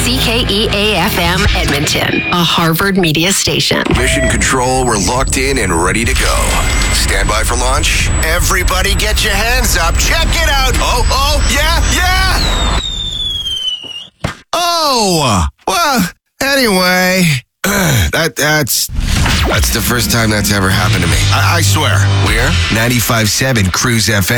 CKEA-FM Edmonton, a Harvard media station. Mission Control, we're locked in and ready to go. Stand by for launch. Everybody get your hands up. Check it out. Oh, yeah. Oh, well, anyway, that's the first time that's ever happened to me. I swear. We're 95.7 Cruise FM.